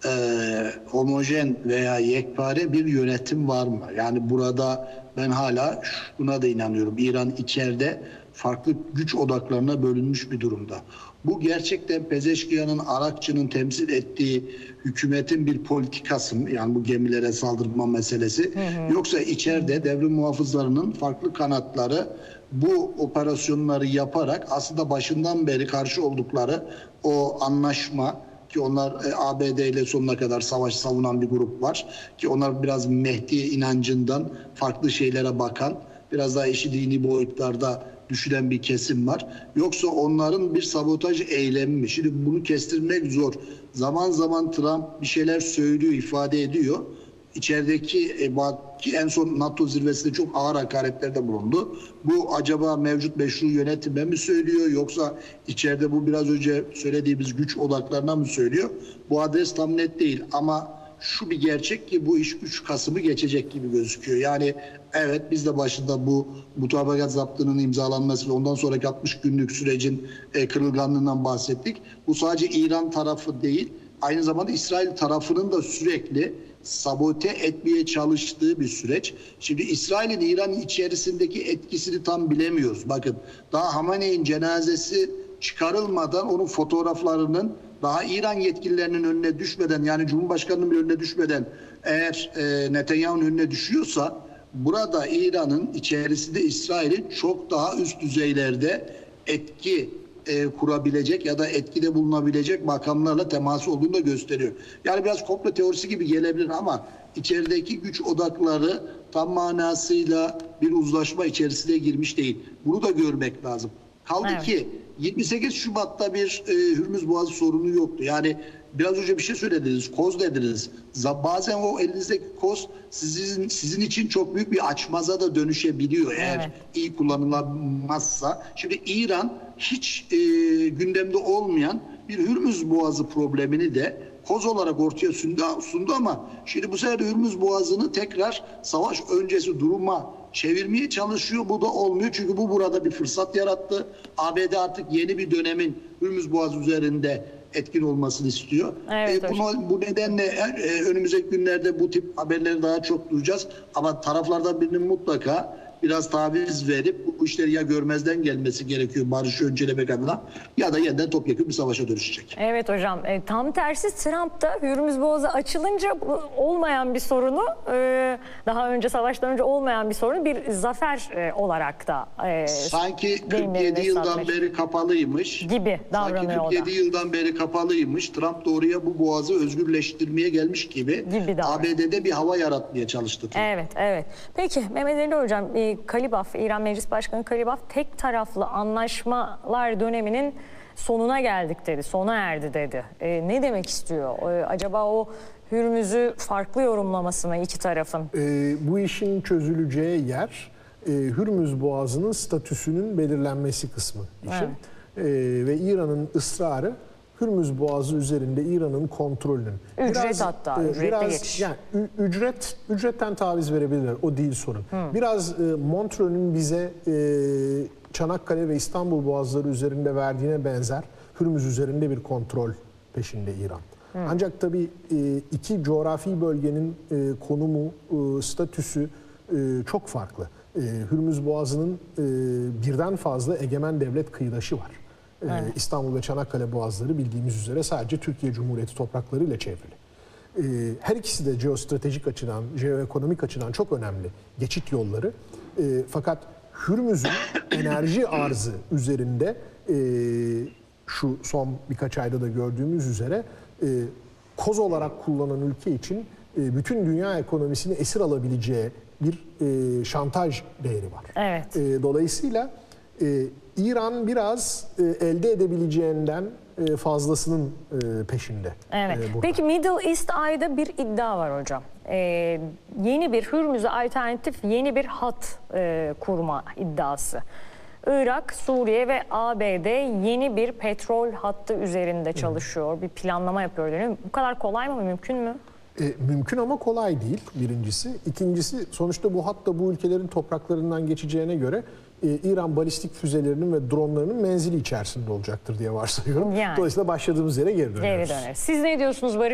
homojen veya yekpare bir yönetim var mı? Yani burada ben hala şuna da inanıyorum. İran içeride farklı güç odaklarına bölünmüş bir durumda. Bu gerçekten Pezeşkiyan'ın, Arakçı'nın temsil ettiği hükümetin bir politikası mı? Yani bu gemilere saldırma meselesi. Yoksa içeride devrim muhafızlarının farklı kanatları bu operasyonları yaparak aslında başından beri karşı oldukları o anlaşma, ki onlar ABD ile sonuna kadar savaş savunan bir grup var, ki onlar biraz Mehdi inancından farklı şeylere bakan, biraz daha eşi dini boyutlarda düşünen bir kesim var. Yoksa onların bir sabotaj eylemi mi? Şimdi bunu kestirmek zor. Zaman zaman Trump bir şeyler söylüyor, ifade ediyor. İçerideki en son NATO zirvesinde çok ağır hakaretlerde bulundu. Bu acaba mevcut meşru yönetime mi söylüyor, yoksa içeride bu biraz önce söylediğimiz güç odaklarına mı söylüyor? Bu adres tam net değil ama şu bir gerçek ki bu iş 3 Kasım'ı geçecek gibi gözüküyor. Yani evet, biz de başında bu mutabakat zaptının imzalanması ve ondan sonraki 60 günlük sürecin kırılganlığından bahsettik. Bu sadece İran tarafı değil, aynı zamanda İsrail tarafının da sürekli sabote etmeye çalıştığı bir süreç. Şimdi İsrail'in İran içerisindeki etkisini tam bilemiyoruz. Bakın, daha Hamenei'nin cenazesi çıkarılmadan onun fotoğraflarının daha İran yetkililerinin önüne düşmeden, yani Cumhurbaşkanı'nın önüne düşmeden eğer Netanyahu'nun önüne düşüyorsa, burada İran'ın içerisinde İsrail'in çok daha üst düzeylerde etki kurabilecek ya da etkide bulunabilecek makamlarla teması olduğunu da gösteriyor. Yani biraz komplo teorisi gibi gelebilir ama içerideki güç odakları tam manasıyla bir uzlaşma içerisine girmiş değil. Bunu da görmek lazım. Kaldı ki 28 Şubat'ta bir Hürmüz Boğazı sorunu yoktu. Yani biraz önce bir şey söylediniz, koz dediniz. Bazen o elinizdeki koz sizin için çok büyük bir açmaza da dönüşebiliyor eğer iyi kullanılamazsa. Şimdi İran hiç gündemde olmayan bir Hürmüz Boğazı problemini de koz olarak ortaya sundu ama şimdi bu sefer Hürmüz Boğazı'nı tekrar savaş öncesi duruma çevirmeye çalışıyor. Bu da olmuyor çünkü bu burada bir fırsat yarattı. ABD artık yeni bir dönemin Hürmüz Boğazı üzerinde etkin olmasını istiyor. Bu nedenle önümüzdeki günlerde bu tip haberleri daha çok duyacağız. Ama taraflardan birinin mutlaka biraz taviz verip bu işleri ya görmezden gelmesi gerekiyor barışı öncelemek adına, ya da yeniden topyekun bir savaşa dönüşecek. Evet hocam. Tam tersi Trump da Hürmüz Boğazı açılınca olmayan bir sorunu, daha önce savaştan önce olmayan bir sorunu bir zafer olarak da sanki 47 yıldan beri kapalıymış gibi davranıyor. Sanki 47 yıldan beri kapalıymış. Trump da oraya bu boğazı özgürleştirmeye gelmiş gibi ABD'de bir hava yaratmaya çalıştı. Evet. Peki Mehmet Ali hocam, Kalibaf, İran Meclis Başkanı Kalibaf tek taraflı anlaşmalar döneminin sonuna geldik dedi, sona erdi dedi. Ne demek istiyor? Acaba o Hürmüz'ü farklı yorumlaması mı iki tarafın? Bu işin çözüleceği yer Hürmüz Boğazı'nın statüsünün belirlenmesi kısmı için. Ve İran'ın ısrarı Hürmüz Boğazı üzerinde İran'ın kontrolünün. Ücrette geçiş. Yani ücretten taviz verebilirler. O değil sorun. Biraz Montreux'ün bize Çanakkale ve İstanbul boğazları üzerinde verdiğine benzer Hürmüz üzerinde bir kontrol peşinde İran. Ancak tabii iki coğrafi bölgenin konumu, statüsü çok farklı. Hürmüz Boğazı'nın birden fazla egemen devlet kıyıdaşı var. İstanbul ve Çanakkale boğazları bildiğimiz üzere sadece Türkiye Cumhuriyeti topraklarıyla çevrili. Her ikisi de jeostratejik açıdan, jeoekonomik açıdan çok önemli geçit yolları. Fakat Hürmüz'ün enerji arzı üzerinde şu son birkaç ayda da gördüğümüz üzere koz olarak kullanan ülke için bütün dünya ekonomisini esir alabileceği bir şantaj değeri var. Dolayısıyla İran biraz elde edebileceğinden fazlasının peşinde. Peki Middle East Eye'da bir iddia var hocam. Yeni bir Hürmüz'e alternatif yeni bir hat kurma iddiası. Irak, Suriye ve ABD yeni bir petrol hattı üzerinde çalışıyor. Bir planlama yapıyor deniyor. Bu kadar kolay mı, mümkün mü? Mümkün ama kolay değil birincisi. İkincisi, sonuçta bu hat da bu ülkelerin topraklarından geçeceğine göre İran balistik füzelerinin ve dronlarının menzili içerisinde olacaktır diye varsayıyorum. Dolayısıyla başladığımız yere geri dönüyoruz. Siz ne diyorsunuz Barış?